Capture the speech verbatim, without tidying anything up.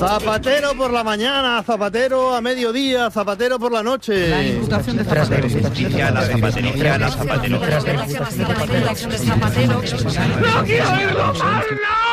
Zapatero por la mañana, Zapatero a mediodía, Zapatero por la noche. La imputación de Zapatero. ¡No quiero oírlo más! ¡No!